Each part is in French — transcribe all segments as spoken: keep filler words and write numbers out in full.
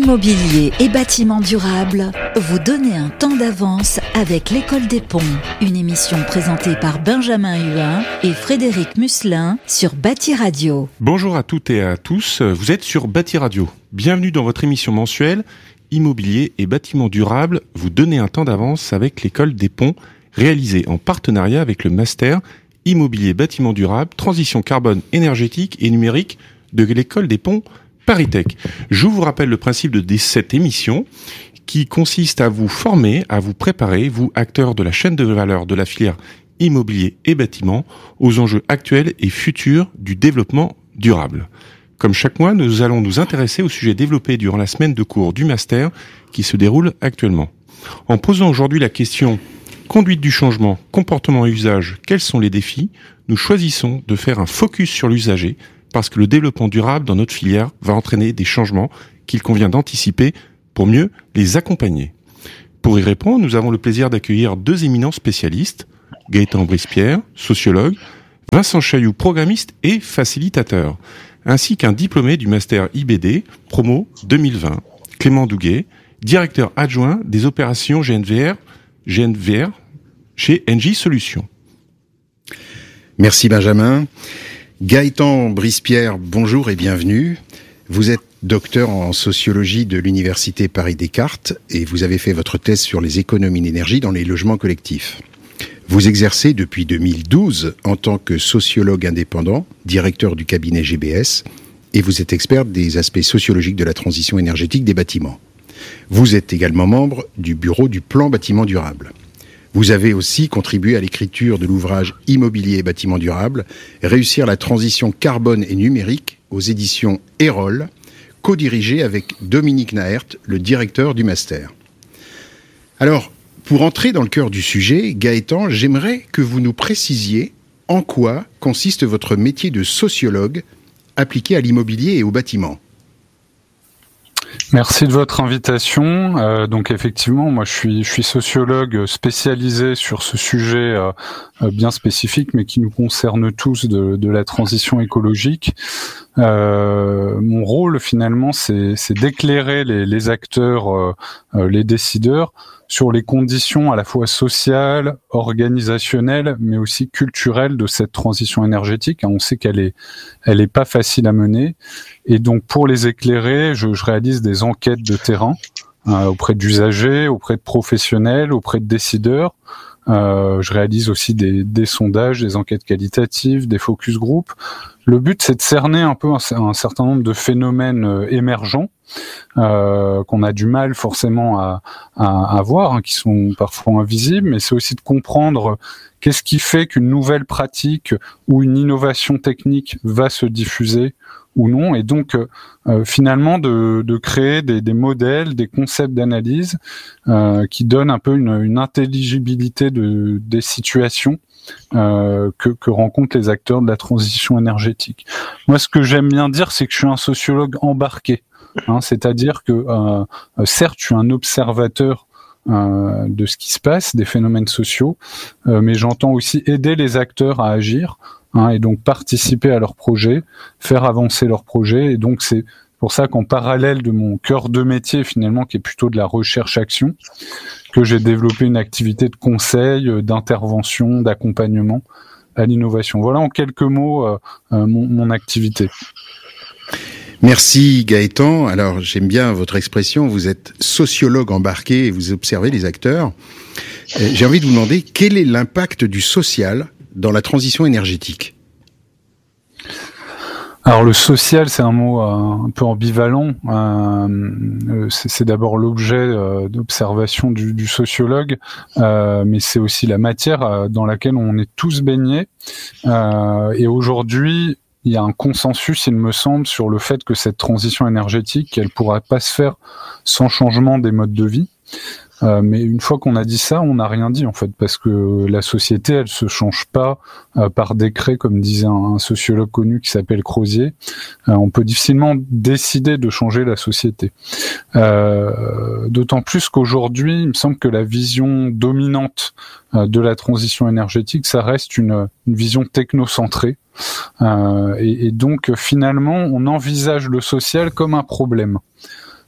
Immobilier et bâtiments durables, vous donnez un temps d'avance avec l'École des Ponts. Une émission présentée par Benjamin Huin et Frédéric Musselin sur Bâti Radio. Bonjour à toutes et à tous, vous êtes sur Bâti Radio. Bienvenue dans votre émission mensuelle Immobilier et bâtiments durables, vous donnez un temps d'avance avec l'École des Ponts, réalisée en partenariat avec le Master Immobilier bâtiments durables, transition carbone énergétique et numérique de l'École des Ponts ParisTech. Je vous rappelle le principe de cette émission qui consiste à vous former, à vous préparer, vous acteurs de la chaîne de valeur de la filière immobilier et bâtiment, aux enjeux actuels et futurs du développement durable. Comme chaque mois, nous allons nous intéresser aux sujets développés durant la semaine de cours du Master qui se déroule actuellement. En posant aujourd'hui la question « Conduite du changement, comportement et usage, quels sont les défis ?», nous choisissons de faire un focus sur l'usager parce que le développement durable dans notre filière va entraîner des changements qu'il convient d'anticiper pour mieux les accompagner. Pour y répondre, nous avons le plaisir d'accueillir deux éminents spécialistes, Gaëtan Brispierre, sociologue, Vincent Chailloux, programmiste et facilitateur, ainsi qu'un diplômé du Master I B D, promo deux mille vingt, Clément Douguet, directeur adjoint des opérations G N V R, G N V R chez Engie Solutions. Merci Benjamin. Gaëtan Brispierre, bonjour et bienvenue. Vous êtes docteur en sociologie de l'Université Paris-Descartes et vous avez fait votre thèse sur les économies d'énergie dans les logements collectifs. Vous exercez depuis deux mille douze en tant que sociologue indépendant, directeur du cabinet G B S, et vous êtes expert des aspects sociologiques de la transition énergétique des bâtiments. Vous êtes également membre du bureau du plan bâtiment durable. Vous avez aussi contribué à l'écriture de l'ouvrage Immobilier et bâtiments durables, réussir la transition carbone et numérique aux éditions Erol, co-dirigé avec Dominique Naert, le directeur du Master. Alors, pour entrer dans le cœur du sujet, Gaëtan, j'aimerais que vous nous précisiez en quoi consiste votre métier de sociologue appliqué à l'immobilier et au bâtiment. Merci de votre invitation. Euh, donc effectivement, moi je suis, je suis sociologue spécialisé sur ce sujet euh, bien spécifique, mais qui nous concerne tous de, de la transition écologique. Euh, mon rôle finalement, c'est, c'est d'éclairer les, les acteurs, euh, les décideurs sur les conditions à la fois sociales, organisationnelles, mais aussi culturelles de cette transition énergétique. On sait qu'elle est, elle est pas facile à mener, et donc pour les éclairer, je, je réalise des enquêtes de terrain euh, auprès d'usagers, auprès de professionnels, auprès de décideurs. Euh, je réalise aussi des, des sondages, des enquêtes qualitatives, des focus group. Le but, c'est de cerner un peu un, un certain nombre de phénomènes euh, émergents euh, qu'on a du mal forcément à, à, à voir, hein, qui sont parfois invisibles, mais c'est aussi de comprendre qu'est-ce qui fait qu'une nouvelle pratique ou une innovation technique va se diffuser ou non, et donc euh, finalement de, de créer des, des modèles, des concepts d'analyse euh, qui donnent un peu une, une intelligibilité de, des situations euh, que, que rencontrent les acteurs de la transition énergétique. Moi, ce que j'aime bien dire, c'est que je suis un sociologue embarqué, hein, c'est-à-dire que euh, certes, je suis un observateur euh, de ce qui se passe, des phénomènes sociaux, euh, mais j'entends aussi aider les acteurs à agir, hein, et donc participer à leur projet, faire avancer leur projet. Et donc c'est pour ça qu'en parallèle de mon cœur de métier finalement, qui est plutôt de la recherche-action, que j'ai développé une activité de conseil, d'intervention, d'accompagnement à l'innovation. Voilà en quelques mots euh, euh, mon, mon activité. Merci Gaëtan. Alors j'aime bien votre expression, vous êtes sociologue embarqué et vous observez les acteurs. Euh, j'ai envie de vous demander quel est l'impact du social dans la transition énergétique. Alors le social, c'est un mot euh, un peu ambivalent. Euh, c'est, c'est d'abord l'objet euh, d'observation du, du sociologue, euh, mais c'est aussi la matière euh, dans laquelle on est tous baignés. Euh, et aujourd'hui, il y a un consensus, il me semble, sur le fait que cette transition énergétique, elle pourra pas se faire sans changement des modes de vie. Euh, mais une fois qu'on a dit ça, on n'a rien dit en fait, parce que la société, elle se change pas euh, par décret, comme disait un, un sociologue connu qui s'appelle Crozier. Euh, on peut difficilement décider de changer la société. Euh, d'autant plus qu'aujourd'hui, il me semble que la vision dominante euh, de la transition énergétique, ça reste une, une vision technocentrée. Euh, et, et donc finalement, on envisage le social comme un problème.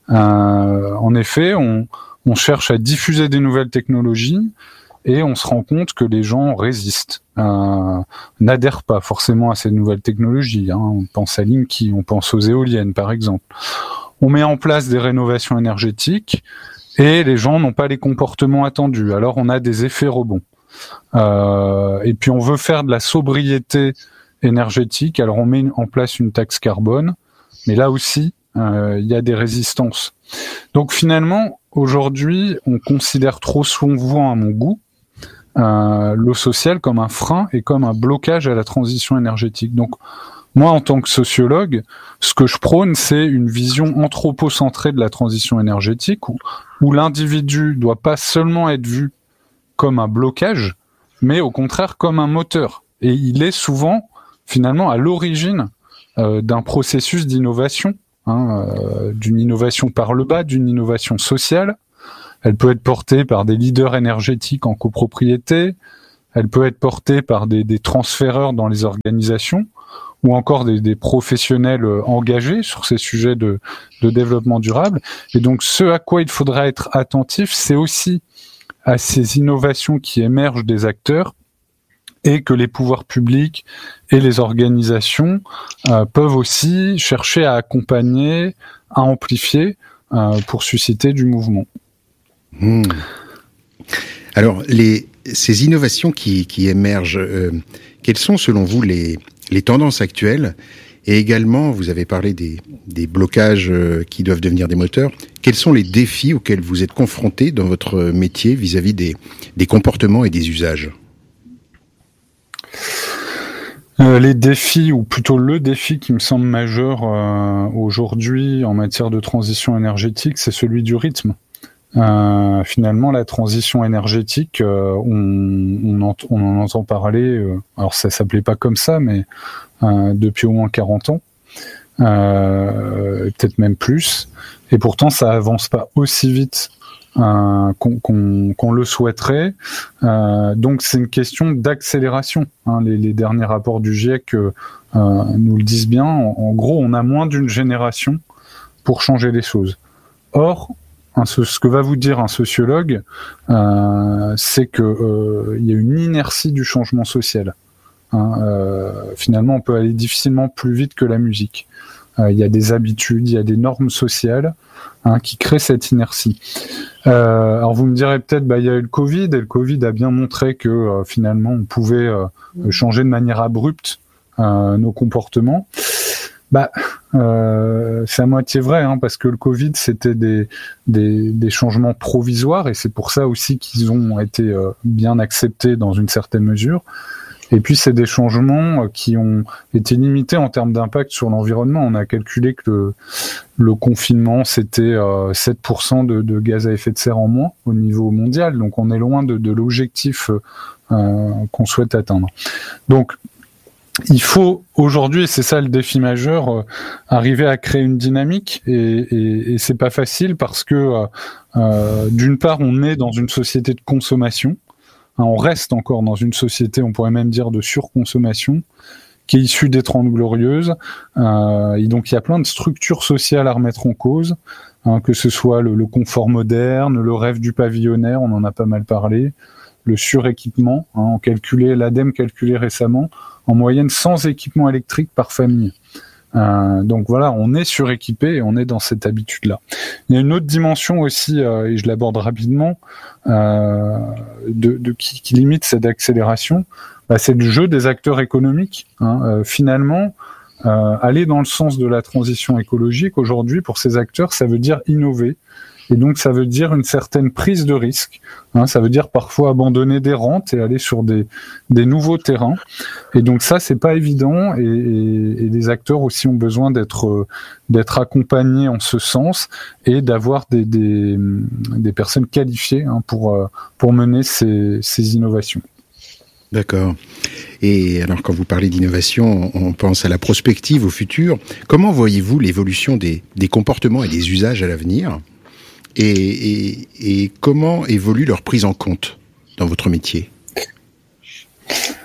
Euh, en effet, on, on cherche à diffuser des nouvelles technologies et on se rend compte que les gens résistent, euh, n'adhèrent pas forcément à ces nouvelles technologies. Hein. On pense à Linky, on pense aux éoliennes par exemple. On met en place des rénovations énergétiques et les gens n'ont pas les comportements attendus. Alors on a des effets rebonds. Euh, et puis on veut faire de la sobriété énergétique. Alors on met en place une taxe carbone, mais là aussi euh, il y a des résistances. Donc finalement aujourd'hui on considère trop souvent, à mon goût, euh, l'eau sociale comme un frein et comme un blocage à la transition énergétique. Donc moi, en tant que sociologue, ce que je prône, c'est une vision anthropocentrée de la transition énergétique, où, où l'individu doit pas seulement être vu comme un blocage, mais au contraire comme un moteur. Et il est souvent, finalement, à l'origine euh, d'un processus d'innovation, hein, euh, d'une innovation par le bas, d'une innovation sociale. Elle peut être portée par des leaders énergétiques en copropriété, elle peut être portée par des, des transféreurs dans les organisations, ou encore des, des professionnels engagés sur ces sujets de, de développement durable. Et donc, ce à quoi il faudra être attentif, c'est aussi à ces innovations qui émergent des acteurs et que les pouvoirs publics et les organisations euh, peuvent aussi chercher à accompagner, à amplifier euh, pour susciter du mouvement. Mmh. Alors, les, ces innovations qui, qui émergent, euh, quelles sont selon vous les les tendances actuelles, et également, vous avez parlé des, des blocages qui doivent devenir des moteurs. Quels sont les défis auxquels vous êtes confrontés dans votre métier vis-à-vis des, des comportements et des usages ? euh, Les défis, ou plutôt le défi qui me semble majeur euh, aujourd'hui en matière de transition énergétique, c'est celui du rythme. Euh, finalement, la transition énergétique, euh, on, on, ent- on en entend parler, euh, alors ça s'appelait pas comme ça, mais euh, depuis au moins quarante ans, euh, peut-être même plus, et pourtant ça avance pas aussi vite euh, qu'on, qu'on, qu'on le souhaiterait. Euh, donc c'est une question d'accélération. Hein. Les, les derniers rapports du GIEC euh, nous le disent bien. En, en gros, on a moins d'une génération pour changer les choses. Or, ce que va vous dire un sociologue, euh, c'est que euh, il y a une inertie du changement social. Hein, euh, finalement, on peut aller difficilement plus vite que la musique. Euh, il y a des habitudes, il y a des normes sociales hein, qui créent cette inertie. Euh, alors vous me direz peut-être, bah il y a eu le Covid, et le Covid a bien montré que euh, finalement on pouvait euh, changer de manière abrupte euh, nos comportements. Bah, euh, c'est à moitié vrai, hein, parce que le Covid, c'était des, des, des changements provisoires, et c'est pour ça aussi qu'ils ont été euh, bien acceptés dans une certaine mesure. Et puis, c'est des changements qui ont été limités en termes d'impact sur l'environnement. On a calculé que le, le confinement, c'était euh, sept pour cent de, de gaz à effet de serre en moins au niveau mondial. Donc, on est loin de, de l'objectif euh, qu'on souhaite atteindre. Donc, il faut aujourd'hui, et c'est ça le défi majeur, euh, arriver à créer une dynamique, et, et, et c'est pas facile parce que euh, d'une part on est dans une société de consommation, hein, on reste encore dans une société, on pourrait même dire de surconsommation, qui est issue des Trente Glorieuses, euh, et donc il y a plein de structures sociales à remettre en cause, hein, que ce soit le, le confort moderne, le rêve du pavillonnaire, on en a pas mal parlé, le suréquipement, hein, on calculait, l'ADEME calculait récemment, en moyenne cent équipements électriques par famille. Euh, donc voilà, on est suréquipé et on est dans cette habitude-là. Il y a une autre dimension aussi, euh, et je l'aborde rapidement, euh, de, de, qui, qui limite cette accélération, bah, c'est le jeu des acteurs économiques. Hein. Euh, finalement, euh, aller dans le sens de la transition écologique, aujourd'hui, pour ces acteurs, ça veut dire innover. Et donc, ça veut dire une certaine prise de risque. Hein, ça veut dire parfois abandonner des rentes et aller sur des, des nouveaux terrains. Et donc ça, c'est pas évident. Et, et, et les acteurs aussi ont besoin d'être d'être accompagnés en ce sens et d'avoir des, des, des personnes qualifiées hein, pour pour mener ces, ces innovations. D'accord. Et alors, quand vous parlez d'innovation, on pense à la prospective, au futur. Comment voyez-vous l'évolution des, des comportements et des usages à l'avenir ? Et, et, et comment évolue leur prise en compte dans votre métier ?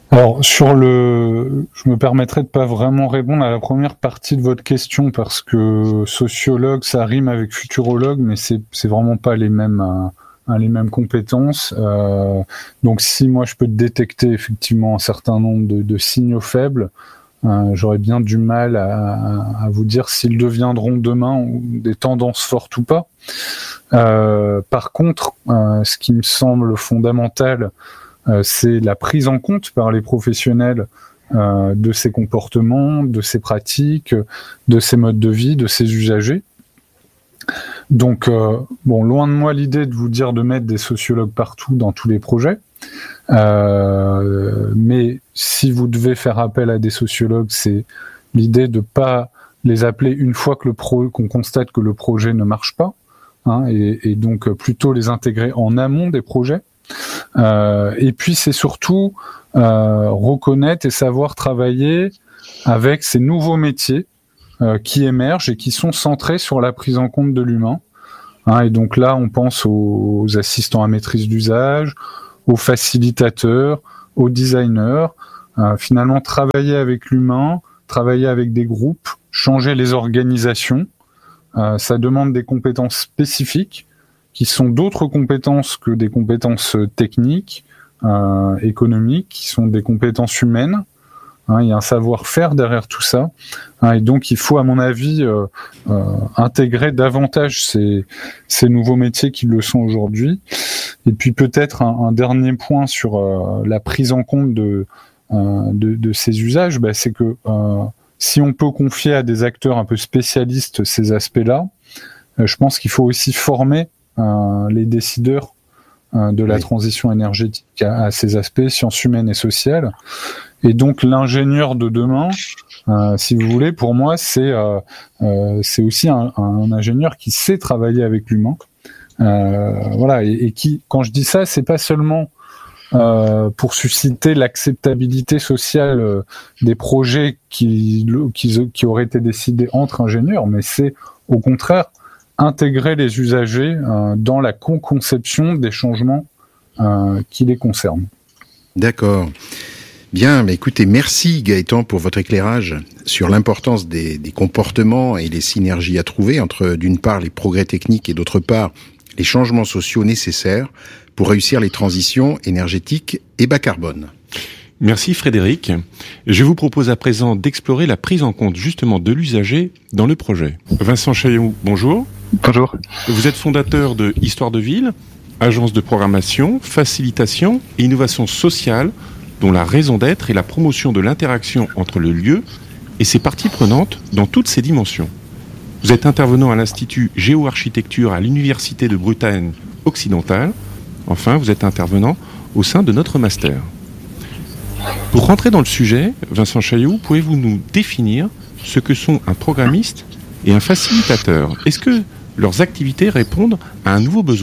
Alors sur le, je me permettrai de pas vraiment répondre à la première partie de votre question parce que sociologue, ça rime avec futurologue, mais c'est c'est vraiment pas les mêmes hein, les mêmes compétences. Euh, donc si moi je peux détecter effectivement un certain nombre de, de signaux faibles, euh, j'aurais bien du mal à, à vous dire s'ils deviendront demain ou des tendances fortes ou pas. Euh, par contre, euh, ce qui me semble fondamental, Euh, c'est la prise en compte par les professionnels euh, de ces comportements, de ces pratiques, de ces modes de vie, de ces usagers. Donc, euh, bon, loin de moi l'idée de vous dire de mettre des sociologues partout dans tous les projets, euh, mais si vous devez faire appel à des sociologues, c'est l'idée de pas les appeler une fois que le pro, qu'on constate que le projet ne marche pas, hein, et, et donc plutôt les intégrer en amont des projets. Euh, et puis c'est surtout euh, reconnaître et savoir travailler avec ces nouveaux métiers euh, qui émergent et qui sont centrés sur la prise en compte de l'humain. Hein, et donc là, on pense aux, aux assistants à maîtrise d'usage, aux facilitateurs, aux designers. Euh, finalement, travailler avec l'humain, travailler avec des groupes, changer les organisations. Euh, ça demande des compétences spécifiques qui sont d'autres compétences que des compétences techniques, euh, économiques, qui sont des compétences humaines. Hein, il y a un savoir-faire derrière tout ça. Hein, et donc, il faut, à mon avis, euh, euh, intégrer davantage ces, ces nouveaux métiers qui le sont aujourd'hui. Et puis, peut-être un, un dernier point sur euh, la prise en compte de, euh, de, de ces usages, bah, c'est que euh, si on peut confier à des acteurs un peu spécialistes ces aspects-là, euh, je pense qu'il faut aussi former Euh, les décideurs euh, de la oui. transition énergétique à, à ces aspects, sciences humaines et sociales. Et donc l'ingénieur de demain, euh, si vous voulez, pour moi, c'est euh, euh, c'est aussi un, un ingénieur qui sait travailler avec l'humain. Euh, voilà, et, et qui, quand je dis ça, c'est pas seulement euh, pour susciter l'acceptabilité sociale euh, des projets qui, qui qui auraient été décidés entre ingénieurs, mais c'est au contraire intégrer les usagers euh, dans la co-conception des changements euh, qui les concernent. D'accord. Bien, mais écoutez, merci Gaëtan pour votre éclairage sur l'importance des, des comportements et les synergies à trouver entre, d'une part, les progrès techniques et d'autre part, les changements sociaux nécessaires pour réussir les transitions énergétiques et bas carbone. Merci Frédéric. Je vous propose à présent d'explorer la prise en compte justement de l'usager dans le projet. Vincent Chailloux, bonjour. Bonjour. Vous êtes fondateur de Histoire de Ville, agence de programmation, facilitation et innovation sociale dont la raison d'être est la promotion de l'interaction entre le lieu et ses parties prenantes dans toutes ses dimensions. Vous êtes intervenant à l'Institut Géo-Architecture à l'Université de Bretagne occidentale. Enfin, vous êtes intervenant au sein de notre master. Pour rentrer dans le sujet, Vincent Chailloux, pouvez-vous nous définir ce que sont un programmiste et un facilitateur ? Est-ce que leurs activités répondent à un nouveau besoin ?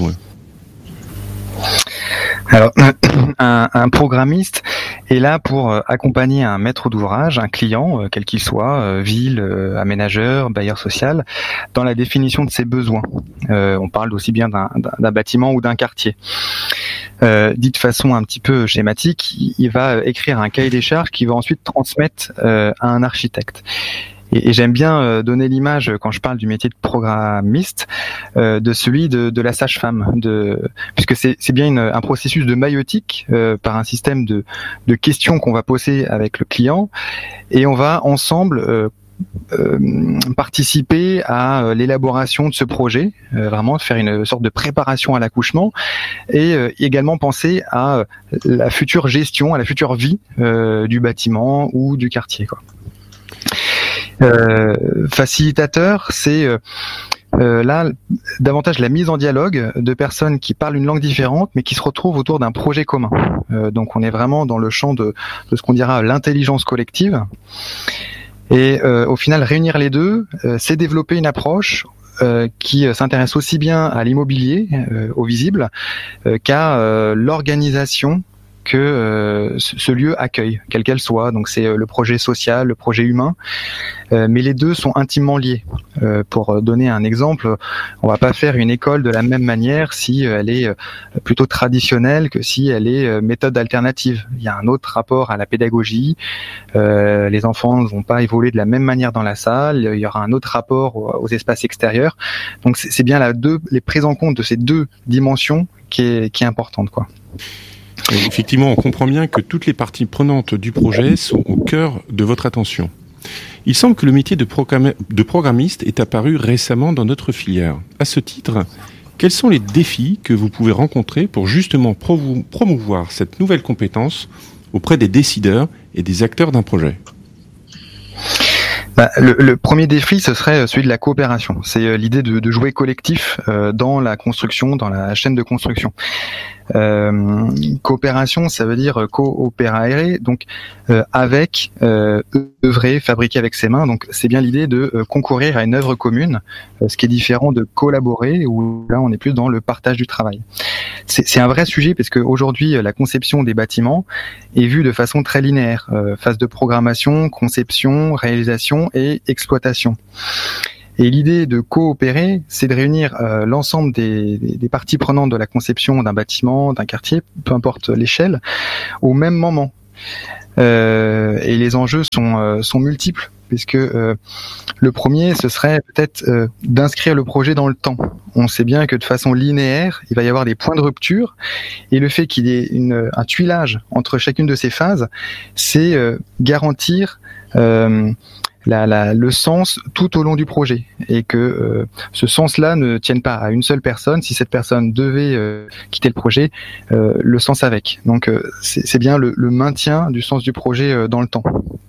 Alors, un, un programmiste est là pour accompagner un maître d'ouvrage, un client, quel qu'il soit, ville, aménageur, bailleur social, dans la définition de ses besoins. Euh, on parle aussi bien d'un, d'un bâtiment ou d'un quartier. Euh, dit de façon un petit peu schématique, il va écrire un cahier des charges qu'il va ensuite transmettre euh, à un architecte. Et, et j'aime bien euh, donner l'image, quand je parle du métier de programmiste, euh, de celui de, de la sage-femme, de, puisque c'est, c'est bien une, un processus de maïeutique euh, par un système de, de questions qu'on va poser avec le client, et on va ensemble euh, Euh, participer à euh, l'élaboration de ce projet, euh, vraiment faire une sorte de préparation à l'accouchement, et euh, également penser à euh, la future gestion, à la future vie euh, du bâtiment ou du quartier, quoi. Euh, facilitateur, c'est euh, euh, là davantage la mise en dialogue de personnes qui parlent une langue différente mais qui se retrouvent autour d'un projet commun. Euh, donc on est vraiment dans le champ de, de ce qu'on dira l'intelligence collective. Et euh, au final, réunir les deux, euh, c'est développer une approche euh, qui s'intéresse aussi bien à l'immobilier, euh, au visible, euh, qu'à euh, l'organisation que euh, ce lieu accueille, quelle qu'elle soit. Donc c'est le projet social, le projet humain, euh, mais les deux sont intimement liés. Euh, pour donner un exemple, on va pas faire une école de la même manière si elle est plutôt traditionnelle que si elle est méthode alternative. Il y a un autre rapport à la pédagogie. Euh, les enfants ne vont pas évoluer de la même manière dans la salle. Il y aura un autre rapport aux, aux espaces extérieurs. Donc c'est, c'est bien la deux, les prises en compte de ces deux dimensions qui est, qui est importante, quoi. Et effectivement, on comprend bien que toutes les parties prenantes du projet sont au cœur de votre attention. Il semble que le métier de, programme, de programmiste est apparu récemment dans notre filière. À ce titre, quels sont les défis que vous pouvez rencontrer pour justement promouvoir cette nouvelle compétence auprès des décideurs et des acteurs d'un projet ? Bah, le, le premier défi, ce serait celui de la coopération. C'est l'idée de, de jouer collectif euh, dans la construction, dans la chaîne de construction. Euh, coopération, ça veut dire coopérer, donc euh, avec, euh, œuvrer, fabriquer avec ses mains. Donc c'est bien l'idée de euh, concourir à une œuvre commune, euh, ce qui est différent de collaborer, où là on est plus dans le partage du travail. C'est, c'est un vrai sujet parce qu'aujourd'hui la conception des bâtiments est vue de façon très linéaire, euh, phase de programmation, conception, réalisation et exploitation. Et l'idée de coopérer, c'est de réunir euh, l'ensemble des, des, des parties prenantes de la conception d'un bâtiment, d'un quartier, peu importe l'échelle, au même moment. Euh, et les enjeux sont, euh, sont multiples, puisque euh, le premier, ce serait peut-être euh, d'inscrire le projet dans le temps. On sait bien que de façon linéaire, il va y avoir des points de rupture, et le fait qu'il y ait une, un tuilage entre chacune de ces phases, c'est euh, garantir euh, La, la, le sens tout au long du projet, et que euh, ce sens-là ne tienne pas à une seule personne. Si cette personne devait euh, quitter le projet, euh, le sens avec. Donc euh, c'est, c'est bien le, le maintien du sens du projet euh, dans le temps.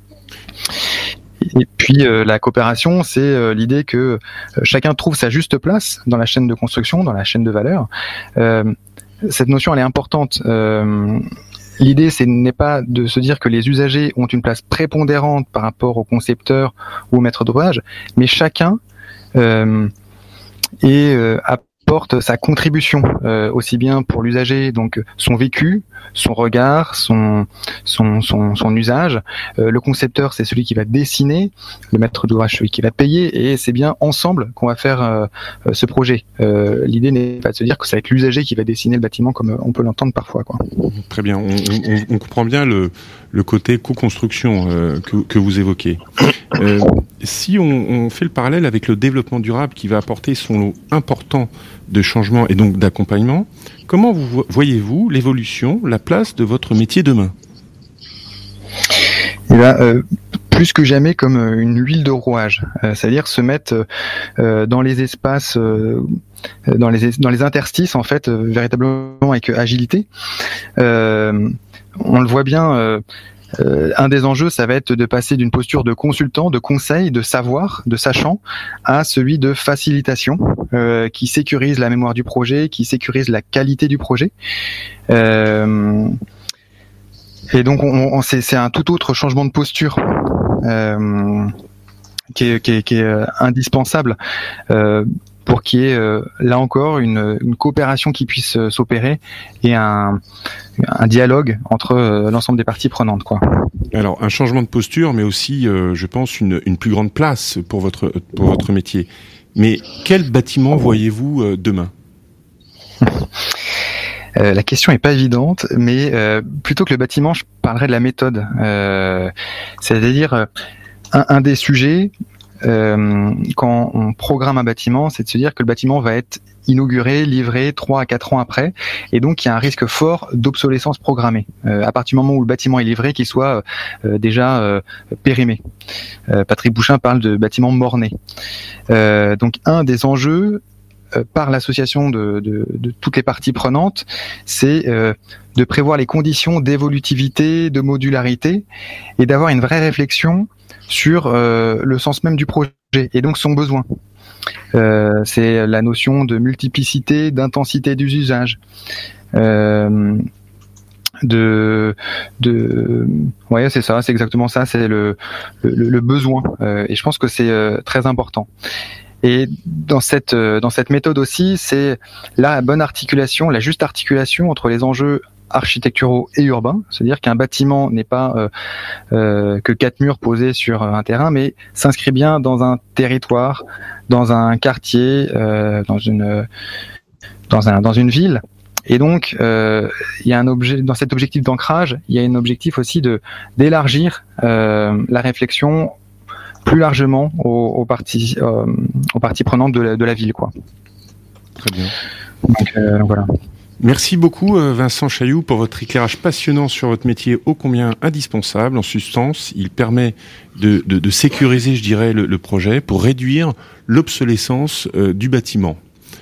Et puis euh, la coopération, c'est euh, l'idée que euh, chacun trouve sa juste place dans la chaîne de construction, dans la chaîne de valeur. Euh, cette notion, elle est importante. Euh, L'idée, ce n'est pas de se dire que les usagers ont une place prépondérante par rapport au concepteur ou au maître d'ouvrage, mais chacun euh, est, euh, apporte sa contribution, euh, aussi bien pour l'usager, donc son vécu, son regard, son son son, son usage. Euh, le concepteur, c'est celui qui va dessiner, le maître d'ouvrage, celui qui va payer, et c'est bien ensemble qu'on va faire euh, ce projet. Euh, l'idée n'est pas de se dire que ça va être l'usager qui va dessiner le bâtiment comme on peut l'entendre parfois, quoi. Très bien, on, on, on comprend bien le, le côté co-construction euh, que, que vous évoquez. Euh, si on, on fait le parallèle avec le développement durable qui va apporter son lot important de changement et donc d'accompagnement, comment vous voyez-vous l'évolution, la place de votre métier demain ? Eh ben, euh, plus que jamais comme une huile de rouage, euh, c'est-à-dire se mettre euh, dans les espaces, euh, dans les dans les interstices en fait, euh, véritablement avec agilité. Euh, on le voit bien. Euh, Euh, un des enjeux, ça va être de passer d'une posture de consultant, de conseil, de savoir, de sachant, à celui de facilitation, euh, qui sécurise la mémoire du projet, qui sécurise la qualité du projet. Euh, et donc, on, on, c'est, c'est un tout autre changement de posture euh, qui est, qui est, qui est indispensable. Euh, pour qu'il y ait, euh, là encore, une, une coopération qui puisse euh, s'opérer et un, un dialogue entre euh, l'ensemble des parties prenantes, quoi. Alors, un changement de posture, mais aussi, euh, je pense, une, une plus grande place pour votre, pour votre métier. Mais quel bâtiment voyez-vous euh, demain ? Euh, la question est pas évidente, mais euh, plutôt que le bâtiment, je parlerai de la méthode. Euh, c'est-à-dire, euh, un, un des sujets... Euh, quand on programme un bâtiment, c'est de se dire que le bâtiment va être inauguré, livré trois à quatre ans après, et donc il y a un risque fort d'obsolescence programmée. Euh, à partir du moment où le bâtiment est livré, qu'il soit euh, déjà euh, périmé. Euh, Patrick Bouchin parle de bâtiment mort-né. Euh, donc un des enjeux euh, par l'association de, de, de toutes les parties prenantes, c'est euh, de prévoir les conditions d'évolutivité, de modularité, et d'avoir une vraie réflexion sur euh, le sens même du projet et donc son besoin. Euh, c'est la notion de multiplicité, d'intensité des usages, euh, de, de, ouais, c'est ça, c'est exactement ça, c'est le, le, le besoin. Euh, et je pense que c'est euh, très important. Et dans cette dans cette méthode aussi, c'est la bonne articulation, la juste articulation entre les enjeux architecturaux et urbains, c'est-à-dire qu'un bâtiment n'est pas euh, euh, que quatre murs posés sur un terrain, mais s'inscrit bien dans un territoire, dans un quartier, euh, dans une dans un dans une ville. Et donc, euh, il y a un objet dans cet objectif d'ancrage, il y a un objectif aussi de d'élargir euh, la réflexion plus largement aux, aux parties euh, aux parties prenantes de la, de la ville, quoi. Très bien. Donc, euh, donc voilà. Merci beaucoup Vincent Chailloux pour votre éclairage passionnant sur votre métier ô combien indispensable. En substance, il permet de, de, de sécuriser, je dirais, le, le projet pour réduire l'obsolescence euh, du bâtiment.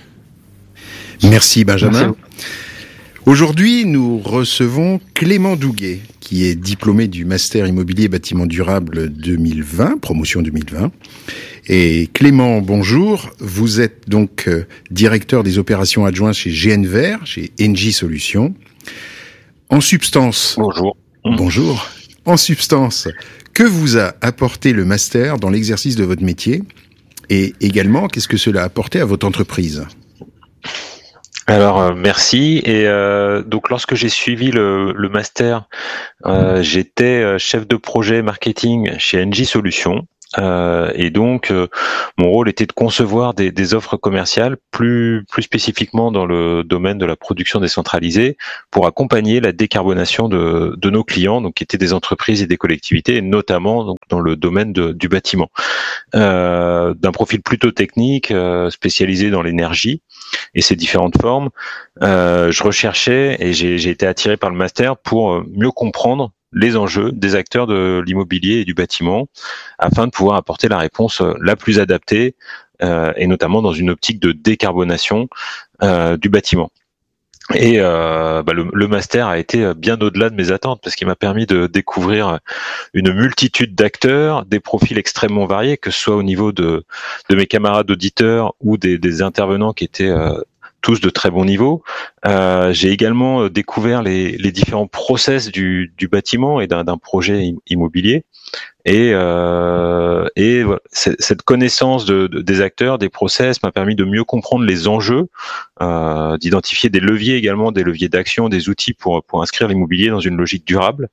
Merci Benjamin. Merci. Aujourd'hui, nous recevons Clément Douguet, qui est diplômé du Master Immobilier Bâtiment Durable deux mille vingt, promotion deux mille vingt. Et Clément, bonjour. Vous êtes donc euh, directeur des opérations adjoints chez G N V R, chez Engie Solutions. En substance... Bonjour. Bonjour. En substance, que vous a apporté le Master dans l'exercice de votre métier? Et également, qu'est-ce que cela a apporté à votre entreprise? Alors euh, merci et euh, donc lorsque j'ai suivi le, le master, euh, j'étais chef de projet marketing chez Engie Solutions. Euh, et donc, euh, mon rôle était de concevoir des, des offres commerciales, plus, plus spécifiquement dans le domaine de la production décentralisée, pour accompagner la décarbonation de, de nos clients, donc qui étaient des entreprises et des collectivités, et notamment donc dans le domaine de, du bâtiment. Euh, d'un profil plutôt technique, euh, spécialisé dans l'énergie et ses différentes formes, euh, je recherchais et j'ai, j'ai été attiré par le master pour mieux comprendre les enjeux des acteurs de l'immobilier et du bâtiment, afin de pouvoir apporter la réponse la plus adaptée, euh, et notamment dans une optique de décarbonation euh, du bâtiment. Et euh, bah le, le master a été bien au-delà de mes attentes, parce qu'il m'a permis de découvrir une multitude d'acteurs, des profils extrêmement variés, que ce soit au niveau de, de mes camarades auditeurs ou des, des intervenants qui étaient euh, tous de très bon niveau. Euh, j'ai également découvert les, les différents process du, du bâtiment et d'un, d'un projet immobilier. Et, euh, et voilà, cette connaissance de, de, des acteurs, des process m'a permis de mieux comprendre les enjeux, euh, d'identifier des leviers également, des leviers d'action, des outils pour, pour inscrire l'immobilier dans une logique durable.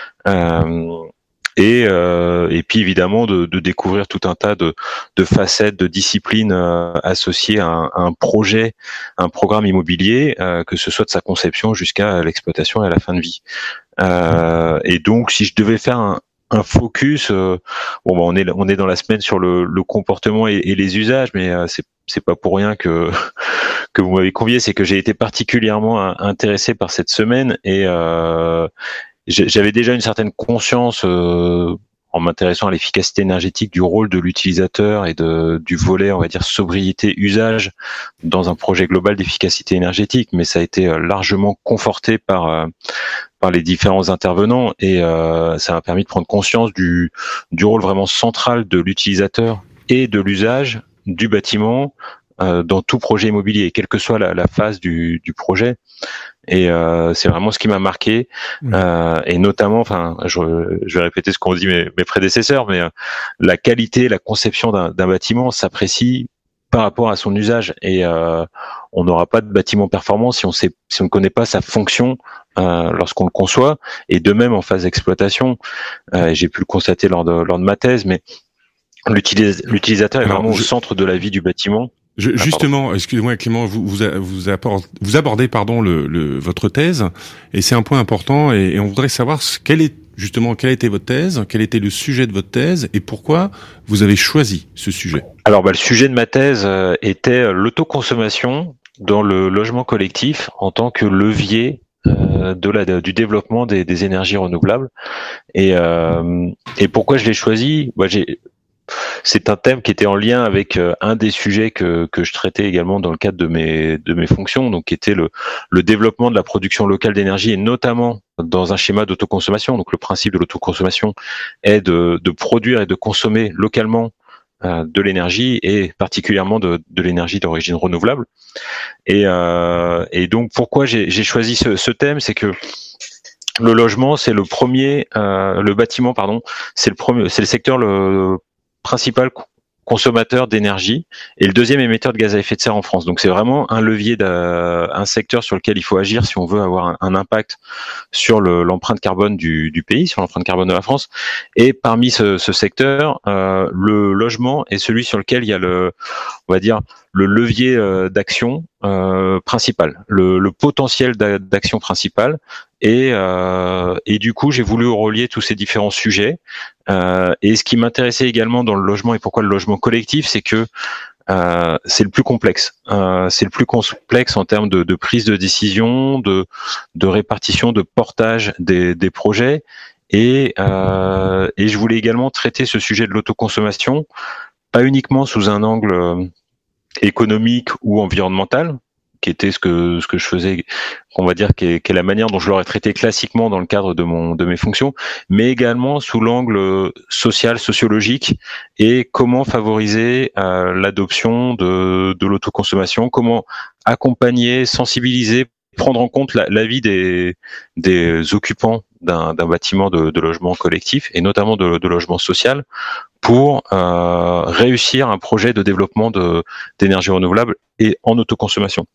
Euh, Et, euh, et puis évidemment de, de découvrir tout un tas de, de facettes, de disciplines euh, associées à un, à un projet, un programme immobilier, euh, que ce soit de sa conception jusqu'à l'exploitation et à la fin de vie. Euh, et donc, si je devais faire un, un focus, euh, bon, bah, on est on est dans la semaine sur le, le comportement et, et les usages, mais euh, c'est c'est pas pour rien que que vous m'avez convié, c'est que j'ai été particulièrement intéressé par cette semaine et euh, j'avais déjà une certaine conscience euh, en m'intéressant à l'efficacité énergétique du rôle de l'utilisateur et de, du volet, on va dire, sobriété, usage dans un projet global d'efficacité énergétique, mais ça a été largement conforté par euh, par les différents intervenants et euh, ça m'a permis de prendre conscience du, du rôle vraiment central de l'utilisateur et de l'usage du bâtiment euh, dans tout projet immobilier, quelle que soit la, la phase du, du projet. Et euh, c'est vraiment ce qui m'a marqué, mmh. euh, et notamment, enfin, je, je vais répéter ce qu'ont dit mes, mes prédécesseurs, mais euh, la qualité, la conception d'un, d'un bâtiment s'apprécie par rapport à son usage, et euh, on n'aura pas de bâtiment performant si on sait, si on ne connaît pas sa fonction euh, lorsqu'on le conçoit, et de même en phase d'exploitation. Euh, j'ai pu le constater lors de lors de ma thèse, mais l'utilis- l'utilisateur est Alors, vraiment je... au centre de la vie du bâtiment. Je, justement, excusez-moi Clément, vous vous, vous, apporte, vous abordez pardon le, le votre thèse et c'est un point important et, et on voudrait savoir ce, quelle est justement quelle était votre thèse, quel était le sujet de votre thèse et pourquoi vous avez choisi ce sujet. Alors bah, le sujet de ma thèse euh, était l'autoconsommation dans le logement collectif en tant que levier euh, de la de, du développement des, des énergies renouvelables et euh, et pourquoi je l'ai choisi. Bah, j'ai C'est un thème qui était en lien avec euh, un des sujets que que je traitais également dans le cadre de mes de mes fonctions, donc qui était le le développement de la production locale d'énergie et notamment dans un schéma d'autoconsommation. Donc le principe de l'autoconsommation est de de produire et de consommer localement euh, de l'énergie et particulièrement de de l'énergie d'origine renouvelable. Et euh, et donc pourquoi j'ai j'ai choisi ce ce thème, c'est que le logement c'est le premier euh, le bâtiment pardon, c'est le premier c'est le secteur le principal consommateur d'énergie et le deuxième émetteur de gaz à effet de serre en France. Donc c'est vraiment un levier, d'un, un secteur sur lequel il faut agir si on veut avoir un, un impact sur le, l'empreinte carbone du, du pays, sur l'empreinte carbone de la France. Et parmi ce, ce secteur, euh, le logement est celui sur lequel il y a le, on va dire, le levier euh, d'action euh, principal, le, le potentiel d'action principal. Et, euh, et du coup, j'ai voulu relier tous ces différents sujets. Euh, et ce qui m'intéressait également dans le logement, et pourquoi le logement collectif, c'est que euh, c'est le plus complexe. Euh, c'est le plus complexe en termes de, de prise de décision, de, de répartition, de portage des, des projets. Et, euh, et je voulais également traiter ce sujet de l'autoconsommation, pas uniquement sous un angle euh, économique ou environnemental, qui était ce que ce que je faisais, on va dire, qui est, qui est la manière dont je l'aurais traité classiquement dans le cadre de mon de mes fonctions, mais également sous l'angle social, sociologique, et comment favoriser euh, l'adoption de de l'autoconsommation, comment accompagner, sensibiliser, prendre en compte la, l'avis des des occupants d'un, d'un bâtiment de, de logement collectif et notamment de, de logement social pour euh, réussir un projet de développement de d'énergie renouvelable et en autoconsommation.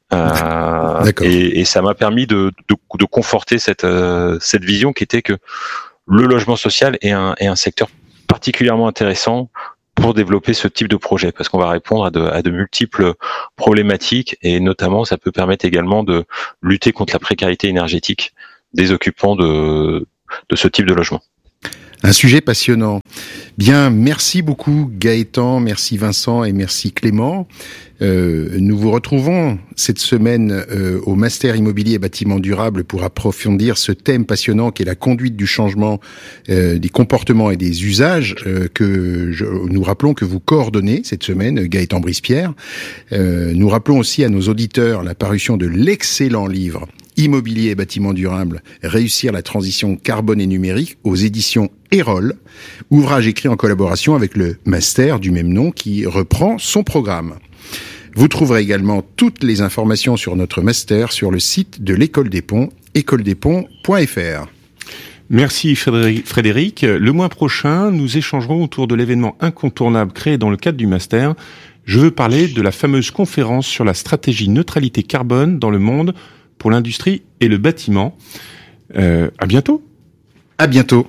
Euh, et, et ça m'a permis de, de, de conforter cette euh, cette vision qui était que le logement social est un est un secteur particulièrement intéressant pour développer ce type de projet, parce qu'on va répondre à de, à de multiples problématiques, et notamment ça peut permettre également de lutter contre la précarité énergétique des occupants de, de ce type de logement. Un sujet passionnant. Bien, merci beaucoup Gaëtan, merci Vincent et merci Clément. Euh, nous vous retrouvons cette semaine euh, au Master Immobilier et Bâtiments Durables pour approfondir ce thème passionnant qui est la conduite du changement euh, des comportements et des usages euh, que je, nous rappelons que vous coordonnez cette semaine, Gaëtan Brispierre. Euh, nous rappelons aussi à nos auditeurs la parution de l'excellent livre Immobilier et Bâtiments Durables, réussir la transition carbone et numérique aux éditions Erol, ouvrage écrit en collaboration avec le Master du même nom qui reprend son programme. Vous trouverez également toutes les informations sur notre Master sur le site de l'École des Ponts, école des ponts point f r. Merci Frédéric. Le mois prochain, nous échangerons autour de l'événement incontournable créé dans le cadre du Master. Je veux parler de la fameuse conférence sur la stratégie neutralité carbone dans le monde pour l'industrie et le bâtiment. Euh, à bientôt. À bientôt.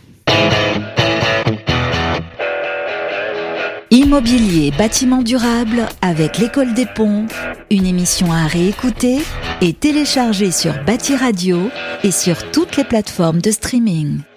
Immobilier, bâtiment durable avec l'École des Ponts, une émission à réécouter et télécharger sur Bâti Radio et sur toutes les plateformes de streaming.